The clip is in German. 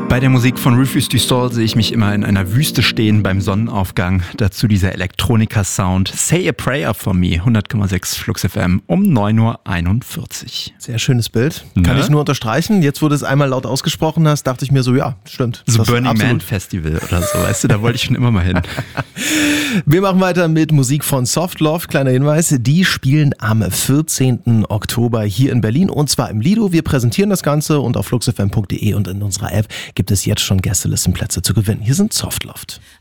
Bei der Musik von Rufus Du Sol sehe ich mich immer in einer Wüste stehen beim Sonnenaufgang. Dazu dieser Elektronika-Sound. Say a Prayer for Me, 100,6 Flux FM um 9.41 Uhr. Sehr schönes Bild. Kann ich nur unterstreichen. Jetzt, wo du es einmal laut ausgesprochen hast, dachte ich mir so, ja, stimmt. So Burning Man Festival oder so, weißt du, da wollte ich schon immer mal hin. Wir machen weiter mit Musik von Soft Love. Kleiner Hinweis, die spielen am 14. Oktober hier in Berlin und zwar im Lido. Wir präsentieren das Ganze und auf fluxfm.de und in unserer App gibt es jetzt schon Gästelistenplätze zu gewinnen. Hier sind Soft Love.